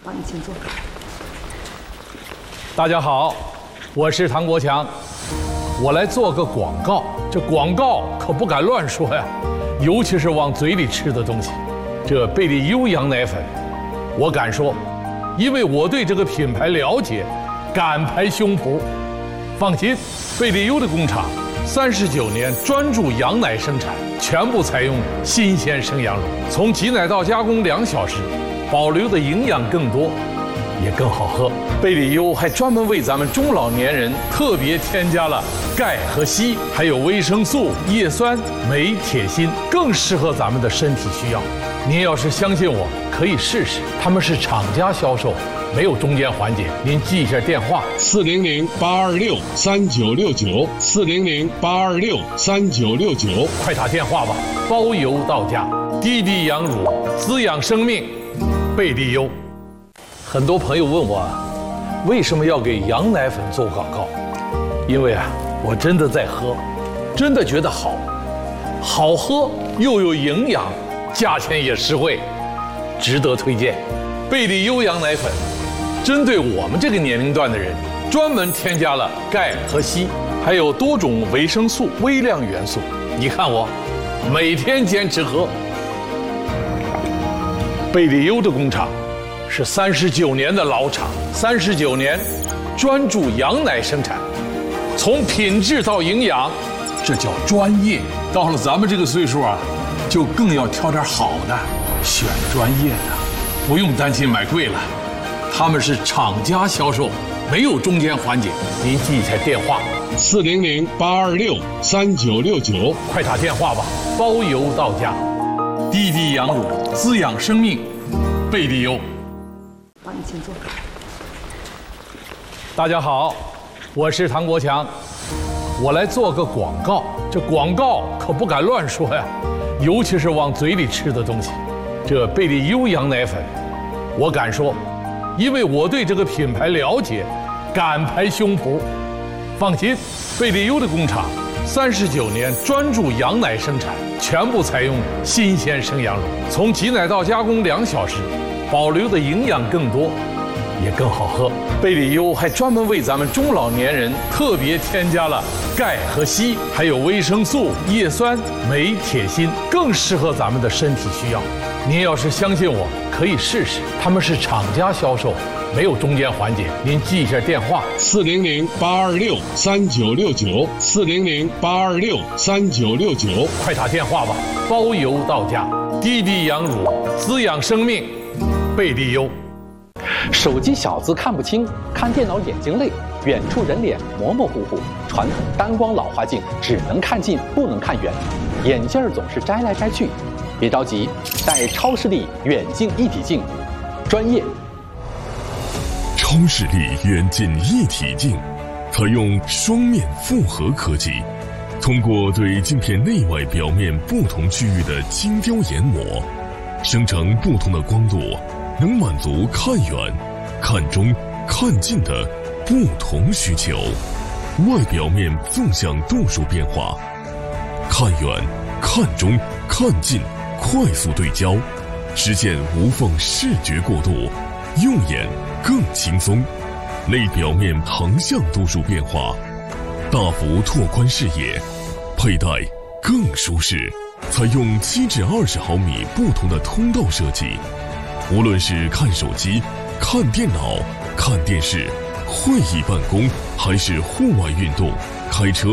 好，你请坐。 大家好，我是唐国强，我来做个广告。这广告可不敢乱说呀，尤其是往嘴里吃的东西。这贝利优羊奶粉，我敢说，因为我对这个品牌了解，敢拍胸脯。放心，贝利优的工厂39年专注羊奶生产，全部采用新鲜生羊乳，从挤奶到加工2小时，保留的营养更多，也更好喝。贝利优还专门为咱们中老年人特别添加了钙和硒，还有维生素、叶酸、镁、铁、锌，更适合咱们的身体需要。您要是相信我，可以试试。他们是厂家销售，没有中间环节。您记一下电话：400-826-3969，400-826-3969，快打电话吧，包邮到家。滴滴羊乳，滋养生命，贝利优。很多朋友问我，为什么要给羊奶粉做广告？因为我真的在喝，真的觉得好，好喝又有营养，价钱也实惠，值得推荐。贝利优羊奶粉针对我们这个年龄段的人，专门添加了钙和硒，还有多种维生素、微量元素。你看我每天坚持喝。贝利优的工厂是39年的老厂，39年专注羊奶生产，从品质到营养，这叫专业。到了咱们这个岁数就更要挑点好的，选专业的，不用担心买贵了。他们是厂家销售，没有中间环节。您记一下电话：400-826-3969，快打电话吧，包邮到家。滴滴羊乳，滋养生命，贝利优。 好，你请坐。 大家好，我是唐国强，我来做个广告。这广告可不敢乱说呀，尤其是往嘴里吃的东西。这贝利优羊奶粉，我敢说，因为我对这个品牌了解，敢拍胸脯。放心，贝利优的工厂39年专注羊奶生产，全部采用新鲜生羊乳，从挤奶到加工2小时，保留的营养更多，也更好喝。贝利优还专门为咱们中老年人特别添加了钙和硒，还有维生素、叶酸、镁、铁、锌，更适合咱们的身体需要。您要是相信我，可以试试。他们是厂家销售，没有中间环节。您记一下电话：400-826-3969，400-826-3969，快打电话吧，包邮到家。滴滴羊乳，滋养生命，贝利优。 手机小字看不清，看电脑眼睛累，远处人脸模模糊糊，传统单光老花镜只能看近不能看远，眼镜总是摘来摘去。别着急，戴超视力远近一体镜，专业。 超视力远近一体镜采用双面复合科技，通过对镜片内外表面不同区域的精雕研磨，生成不同的光度，能满足看远、看中、看近的不同需求。外表面纵向度数变化，看远、看中、看近快速对焦，实现无缝视觉过渡，用眼更轻松。内表面横向度数变化，大幅拓宽视野，佩戴更舒适。采用7至20毫米不同的通道设计，无论是看手机、看电脑、看电视、会议办公，还是户外运动、开车